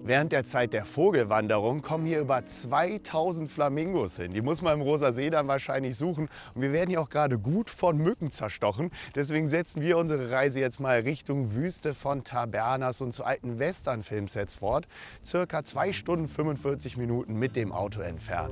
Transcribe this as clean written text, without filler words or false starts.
Während der Zeit der Vogelwanderung kommen hier über 2000 Flamingos hin. Die muss man im Rosa See dann wahrscheinlich suchen. Und wir werden hier auch gerade gut von Mücken zerstochen. Deswegen setzen wir unsere Reise jetzt mal Richtung Wüste von Tabernas und zu alten Western-Filmsets fort. Circa 2 Stunden 45 Minuten mit dem Auto entfernt.